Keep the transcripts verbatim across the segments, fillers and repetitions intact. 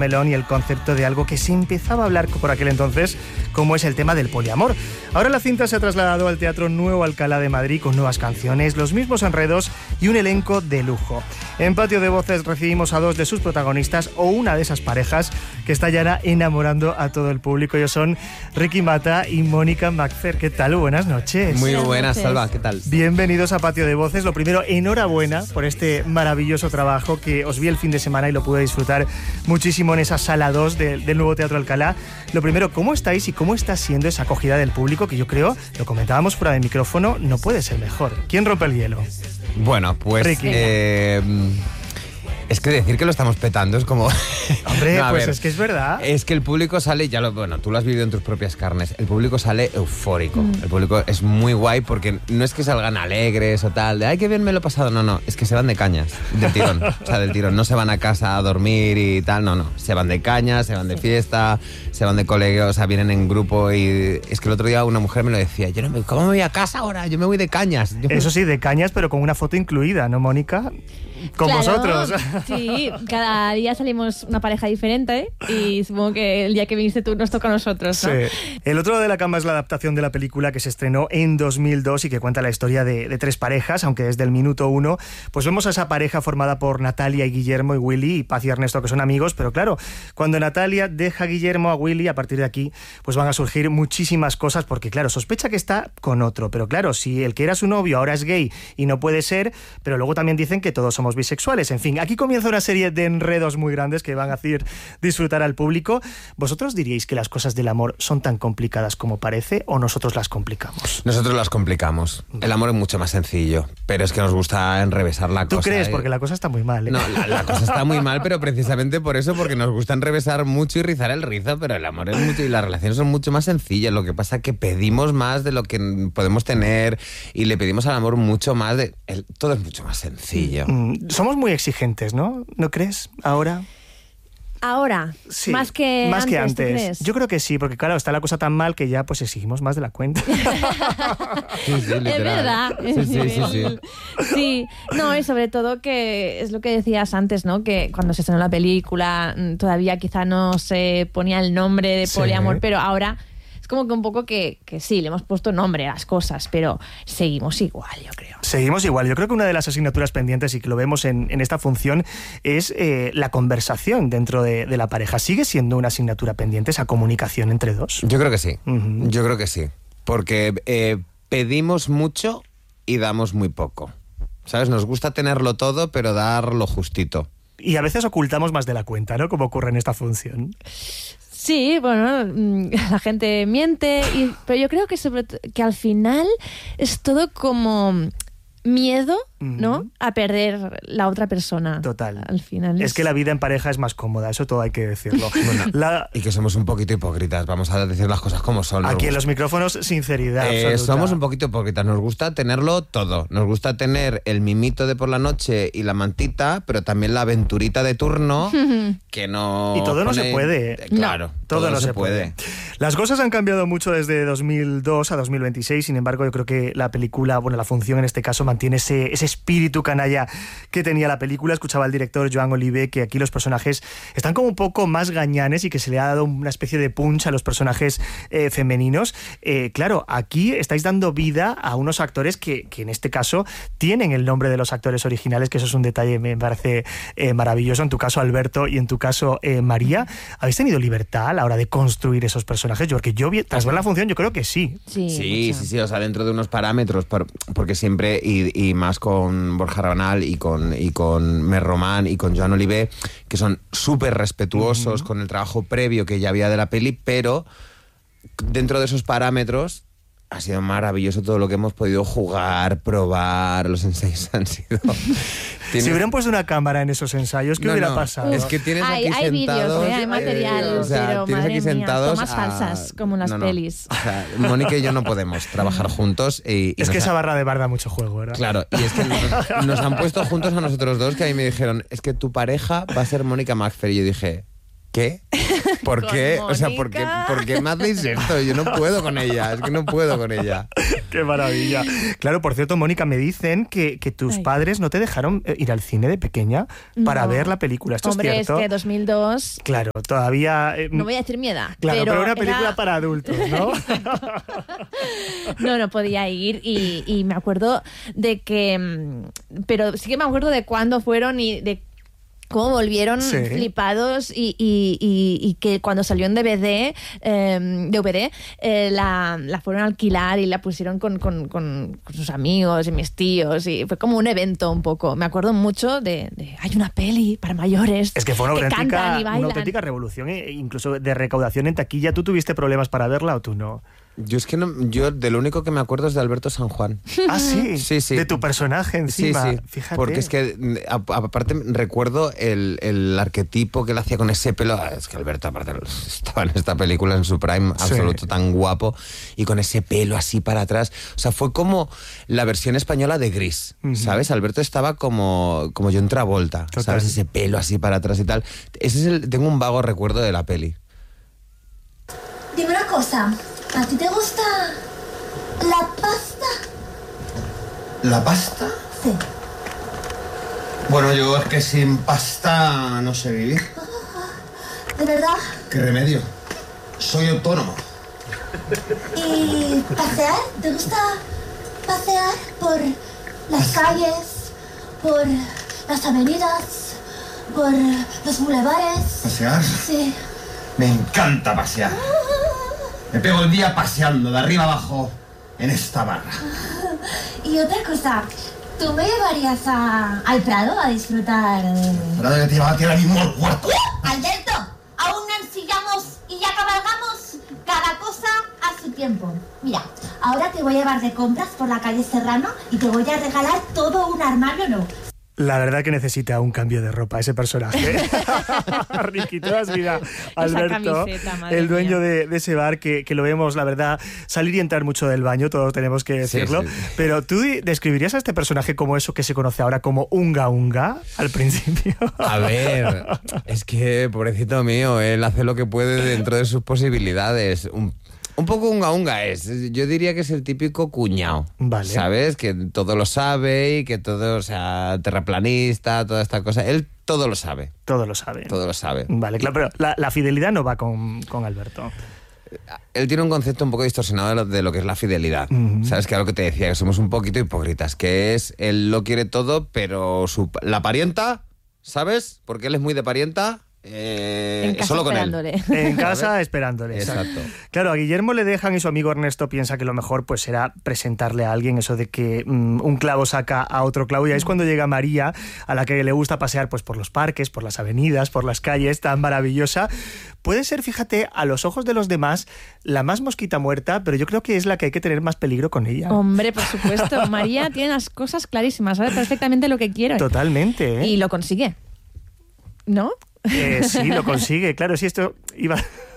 melón y el concepto de algo que se empezaba a hablar por aquel entonces, como es el tema del poliamor. Ahora la cinta se ha trasladado al Teatro Nuevo Alcalá de Madrid con nuevas canciones, los mismos enredos y un elenco de lujo. En Patio de Voces recibimos a dos de sus protagonistas o una de esas parejas que está ya enamorando a todo el público. Ellos son Ricky Mata y Mónica Macfer. ¿Qué tal? Buenas noches. Muy buenas, Salva. ¿Qué tal? Bienvenidos a Patio de Voces. Lo primero, enhorabuena por este maravilloso trabajo que os vi el fin de semana y lo pude disfrutar muchísimo en esa sala dos de, del Nuevo Teatro Alcalá. Lo primero, ¿cómo estáis y cómo está siendo esa acogida del público? Que yo creo, lo comentábamos fuera de micrófono, no puede ser mejor. ¿Quién rompe el hielo? Bueno, pues... Ricky. Eh, es que decir que lo estamos petando es como... Hombre, no, pues ver, es que es verdad. Es que el público sale, ya lo, bueno, tú lo has vivido en tus propias carnes, el público sale eufórico. Mm. El público es muy guay porque no es que salgan alegres o tal, de ay, qué bien me lo he pasado, no, no, es que se van de cañas, del tirón, o sea, del tirón, no se van a casa a dormir y tal, no, no, se van de cañas, se van de fiesta, se van de colegio, o sea, vienen en grupo y es que el otro día una mujer me lo decía, yo no me, ¿cómo me voy a casa ahora? Yo me voy de cañas. Yo Eso sí, de cañas, pero con una foto incluida, ¿no, Mónica? Con claro, vosotros. Sí, cada día salimos una pareja diferente y supongo que el día que viniste tú nos toca a nosotros, ¿no? Sí. El otro de la cama es la adaptación de la película que se estrenó en dos mil dos y que cuenta la historia de, de tres parejas, aunque desde el minuto uno, pues vemos a esa pareja formada por Natalia y Guillermo y Willy y Paz y Ernesto, que son amigos, pero claro, cuando Natalia deja a Guillermo a Willy, a partir de aquí, pues van a surgir muchísimas cosas, porque claro, sospecha que está con otro, pero claro, si el que era su novio ahora es gay y no puede ser, pero luego también dicen que todos somos bisexuales. En fin, aquí comienza una serie de enredos muy grandes que van a hacer disfrutar al público. ¿Vosotros diríais que las cosas del amor son tan complicadas como parece o nosotros las complicamos? Nosotros las complicamos. El amor es mucho más sencillo, pero es que nos gusta enrevesar la cosa. ¿Tú crees? ¿eh? Porque la cosa está muy mal, ¿eh? No, la, la cosa está muy mal, pero precisamente por eso, porque nos gusta enrevesar mucho y rizar el rizo, pero el amor es mucho y las relaciones son mucho más sencillas. Lo que pasa es que pedimos más de lo que podemos tener y le pedimos al amor mucho más de... El, todo es mucho más sencillo. Mm, somos muy exigentes, ¿no? ¿No crees? Ahora... Ahora, sí, más que más antes, que antes. ¿tú crees? Yo creo que sí, porque claro, está la cosa tan mal que ya pues exigimos más de la cuenta. Sí, sí, es verdad. Sí, sí, sí, sí. Sí, no, y sobre todo que es lo que decías antes, ¿no? Que cuando se estrenó la película todavía quizá no se ponía el nombre de poliamor, sí. Pero ahora es como que un poco que, que sí, le hemos puesto nombre a las cosas, pero seguimos igual, yo creo. Seguimos igual. Yo creo que una de las asignaturas pendientes, y que lo vemos en, en esta función, es eh, la conversación dentro de, de la pareja. ¿Sigue siendo una asignatura pendiente esa comunicación entre dos? Yo creo que sí. Uh-huh. Yo creo que sí. Porque eh, pedimos mucho y damos muy poco. ¿Sabes? Nos gusta tenerlo todo, pero dar lo justito. Y a veces ocultamos más de la cuenta, ¿no? Como ocurre en esta función. Sí, bueno, la gente miente, y, pero yo creo que, sobre que al final es todo como miedo, ¿no? Uh-huh. A perder la otra persona. Total. Al final es... es que la vida en pareja es más cómoda, eso todo hay que decirlo. Bueno, la... Y que somos un poquito hipócritas, vamos a decir las cosas como son. Aquí en los micrófonos, sinceridad eh, somos un poquito hipócritas, nos gusta tenerlo todo. Nos gusta tener el mimito de por la noche y la mantita, pero también la aventurita de turno, que no... Y todo pone... no se puede. Claro, no, todo, todo no se, se puede. puede. Las cosas han cambiado mucho desde dos mil dos a dos mil veintiséis, sin embargo yo creo que la película, bueno, la función en este caso mantiene ese, ese espíritu canalla que tenía la película. Escuchaba el director Joan Oliver que aquí los personajes están como un poco más gañanes y que se le ha dado una especie de punch a los personajes eh, femeninos. Eh, claro, aquí estáis dando vida a unos actores que, que en este caso tienen el nombre de los actores originales, que eso es un detalle, me parece eh, maravilloso. En tu caso Alberto y en tu caso eh, María, ¿habéis tenido libertad a la hora de construir esos personajes? Yo, porque yo, tras ver la función, yo creo que sí. Sí, sí, sí, sí, o sea, dentro de unos parámetros, porque siempre, y, y más con Borja Rabanal y con, y con Mer Román y con Joan Oliver, que son súper respetuosos uh-huh. con el trabajo previo que ya había de la peli, pero dentro de esos parámetros ha sido maravilloso todo lo que hemos podido jugar, probar, los ensayos han sido... Si hubieran puesto una cámara en esos ensayos, ¿qué no, hubiera no. pasado? Es que tienes hay, aquí hay sentados... Vídeos, ¿eh? Hay material, eh, o sea, pero tienes madre aquí sentados mía, tomas a... falsas, como en las no, no. pelis. O sea, Mónica y yo no podemos trabajar juntos y... y es que ha... esa barra de bar da mucho juego, ¿verdad? Claro, y es que nos, nos han puesto juntos a nosotros dos, que a mí me dijeron, es que tu pareja va a ser Mónica Macfer, y yo dije... ¿Qué? ¿Por qué? O sea, ¿por qué, ¿por qué me hacéis esto? Yo no puedo con ella, es que no puedo con ella. Qué maravilla. Claro, por cierto, Mónica, me dicen que, que tus Ay. padres no te dejaron ir al cine de pequeña para no. ver la película. ¿Esto Hombre, es cierto? es que dos mil dos... Claro, todavía... Eh, no voy a decir mi edad. Claro, pero, pero una película era... para adultos, ¿no? no, no podía ir y, y me acuerdo de que... Pero sí que me acuerdo de cuándo fueron y de cómo volvieron sí. flipados y, y, y, y que cuando salió en D V D, eh, D V D eh, la, la fueron a alquilar y la pusieron con, con, con, con sus amigos y mis tíos y fue como un evento un poco. Me acuerdo mucho de, de hay una peli para mayores. Es que fue una, que auténtica, una auténtica revolución, eh, incluso de recaudación en taquilla. ¿Tú tuviste problemas para verla o tú no? Yo es que no, yo de lo único que me acuerdo es de Alberto San Juan. Ah, sí, sí, sí. De tu personaje encima. Sí, sí. Fíjate. Porque es que aparte recuerdo el, el arquetipo que él hacía con ese pelo. Es que Alberto aparte estaba en esta película en su prime sí. absoluto, tan guapo, y con ese pelo así para atrás. O sea, fue como la versión española de Gris, uh-huh. ¿sabes? Alberto estaba como, como John Travolta, Total. ¿sabes? Ese pelo así para atrás y tal. Ese es el, tengo un vago recuerdo de la peli. Dime una cosa. ¿A ti te gusta la pasta? ¿La pasta? Sí. Bueno, yo es que sin pasta no sé vivir. ¿De verdad? ¿Qué remedio? Soy autónomo. ¿Y pasear? ¿Te gusta pasear por las calles, por las avenidas, por los bulevares? ¿Pasear? Sí. Me encanta pasear. Me pego el día paseando de arriba abajo en esta barra. Y otra cosa, ¿tú me llevarías a, al Prado a disfrutar de...? ¿Prado que te lleva a ti ahora mismo al cuarto? ¡Alberto! Aún no ensillamos y ya cabalgamos cada cosa a su tiempo. Mira, ahora te voy a llevar de compras por la calle Serrano y te voy a regalar todo un armario nuevo. La verdad que necesita un cambio de ropa ese personaje. Ricky, tú has vida Alberto, el dueño de, de ese bar que, que lo vemos, la verdad, salir y entrar mucho del baño, todos tenemos que decirlo. Sí, sí. Pero ¿tú describirías a este personaje como eso que se conoce ahora como unga unga al principio? A ver, es que, pobrecito mío, él hace lo que puede dentro de sus posibilidades. Un Un poco unga unga es, yo diría que es el típico cuñado, vale. ¿sabes? Que todo lo sabe y que todo, o sea, terraplanista, toda esta cosa, él todo lo sabe. Todo lo sabe. Todo lo sabe. Vale, claro, pero la, la fidelidad no va con, con Alberto. Él tiene un concepto un poco distorsionado de lo, de lo que es la fidelidad. Uh-huh. ¿Sabes? Que es lo que te decía, que somos un poquito hipócritas, que es, él lo quiere todo, pero su, la parienta, ¿sabes? Porque él es muy de parienta. Eh, en casa solo con esperándole. él. En casa esperándole. Exacto. Claro, a Guillermo le dejan y su amigo Ernesto piensa que lo mejor pues será presentarle a alguien, eso de que mmm, un clavo saca a otro clavo, y ahí es cuando llega María, a la que le gusta pasear pues por los parques, por las avenidas, por las calles, tan maravillosa. Puede ser, fíjate, a los ojos de los demás, la más mosquita muerta, pero yo creo que es la que hay que tener más peligro con ella. Hombre, por supuesto. María tiene las cosas clarísimas, sabe perfectamente lo que quiere. Totalmente, ¿eh? Y lo consigue, ¿no? Eh, sí, lo consigue, claro, sí, esto iba...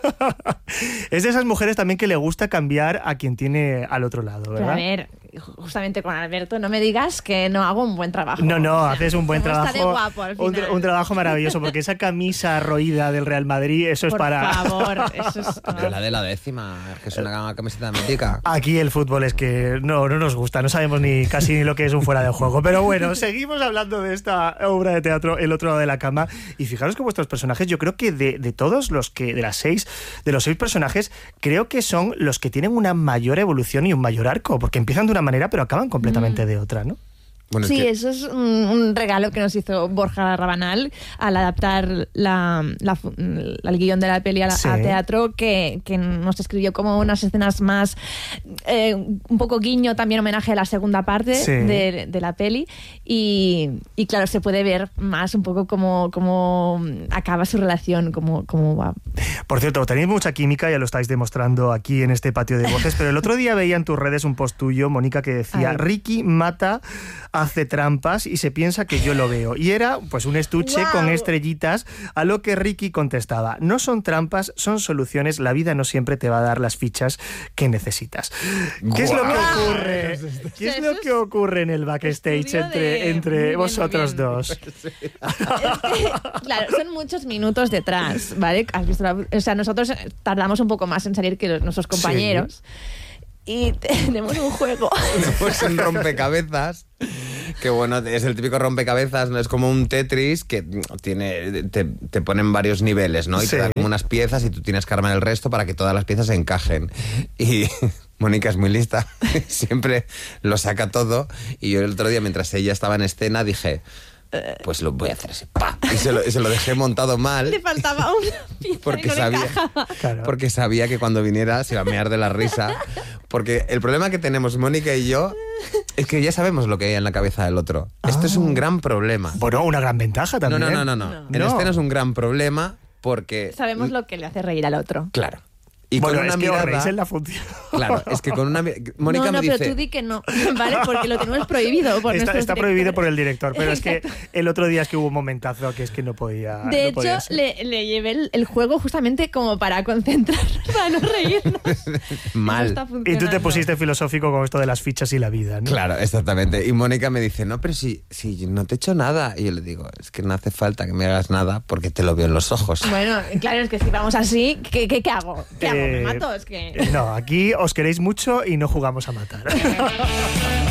Es de esas mujeres también que le gusta cambiar a quien tiene al otro lado, ¿verdad? Pero a ver, justamente con Alberto, no me digas que no hago un buen trabajo. No, no, o sea, haces un buen trabajo. Está de guapo al final. Un, tra- un trabajo maravilloso, porque esa camisa roída del Real Madrid, eso Por es para... Por favor, eso es... Pero la de la décima, es que es una camiseta mítica. Aquí el fútbol es que no, no nos gusta, no sabemos ni casi ni lo que es un fuera de juego. Pero bueno, seguimos hablando de esta obra de teatro, El otro lado de la cama, y fijaros que vuestros personajes, yo creo que de, de todos los que, de las seis, de los seis personajes, creo que son los que tienen una mayor evolución y un mayor arco, porque empiezan de una manera pero acaban completamente mm. de otra, ¿no? Bueno, sí, es que... eso es un, un regalo que nos hizo Borja Rabanal al adaptar la, la, la, el guión de la peli a, la, sí. a teatro, que, que nos escribió como unas escenas más, eh, un poco guiño, también homenaje a la segunda parte sí. de, de la peli, y, y claro, se puede ver más un poco cómo, cómo acaba su relación, cómo, cómo va. Por cierto, tenéis mucha química, ya lo estáis demostrando aquí en este patio de voces, pero el otro día veía en tus redes un post tuyo, Mónica, que decía: Ay. Ricky mata, hace trampas y se piensa que yo lo veo. Y era pues un estuche wow. con estrellitas, a lo que Ricky contestaba: no son trampas, son soluciones, la vida no siempre te va a dar las fichas que necesitas. Wow. ¿Qué es lo que ocurre? ¿Qué es lo que ocurre en el backstage entre, de... entre vosotros bien, dos? Sí. Es que, claro, son muchos minutos detrás, ¿vale? O sea, nosotros tardamos un poco más en salir que los, nuestros compañeros. Sí. y tenemos un juego. Tenemos un rompecabezas. Que bueno, es el típico rompecabezas, ¿no? Es como un Tetris que tiene te, te ponen varios niveles, ¿no? Y sí. te dan como unas piezas y tú tienes que armar el resto para que todas las piezas se encajen. Y Mónica es muy lista, siempre lo saca todo. Y yo el otro día, mientras ella estaba en escena, dije... pues lo voy a hacer así, ¡pa! Y se lo, se lo dejé montado mal. Le faltaba una pieza porque que no sabía, encajaba. Claro. Porque sabía que cuando viniera se iba a mear de la risa. Porque el problema que tenemos Mónica y yo es que ya sabemos lo que hay en la cabeza del otro. Ah. Esto es un gran problema. Bueno, una gran ventaja también. No, no, no, no. no. No. En No. escena es un gran problema porque... Sabemos lo que le hace reír al otro. Claro. Y Bueno, con una es que os mirada... reís en la función. Claro, es que con una... mi- Mónica no, no, me dice... pero tú di que no, ¿vale? Porque lo tenemos prohibido por Está, nuestros está prohibido directores. por el director, pero es que Exacto. el otro día es que hubo un momentazo que es que no podía. De no hecho, podía ser. le, le llevé el, el juego justamente como para concentrarnos, para no reírnos. Mal. Eso está Y tú te funcionando. pusiste filosófico con esto de las fichas y la vida, ¿no? Claro, exactamente. Y Mónica me dice, no, pero si, si no te he hecho nada. Y yo le digo, es que no hace falta que me hagas nada porque te lo veo en los ojos. Bueno, claro, es que si vamos así, ¿qué, qué, qué hago? ¿Qué hago? ¿Me Eh, mato? Es que... No, aquí os queréis mucho y no jugamos a matar.